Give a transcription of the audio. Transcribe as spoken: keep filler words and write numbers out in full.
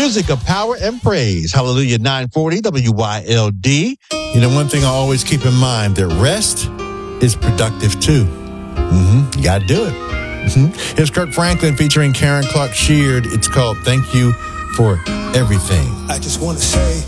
Music of power and praise. Hallelujah, nine forty W Y L D. You know, one thing I always keep in mind, that rest is productive too. Mm-hmm. You got to do it. Mm-hmm. Here's Kirk Franklin featuring Karen Clark Sheard. It's called Thank You for Everything. I just want to say